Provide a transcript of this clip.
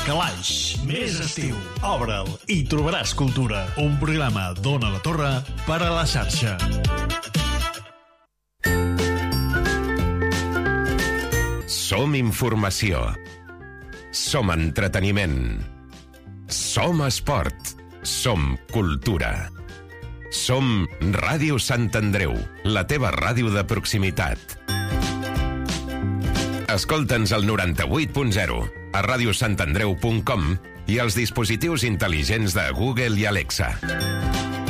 calaix, més estiu. Obre'l i trobaràs cultura. Un programa d'Ona la Torre per a la xarxa. Som informació. Som entreteniment. Som esport. Som cultura. Som Ràdio Sant Andreu, la teva ràdio de proximitat. Escolta'ns al 98.0, a radiosantandreu.com i als dispositius intel·ligents de Google i Alexa.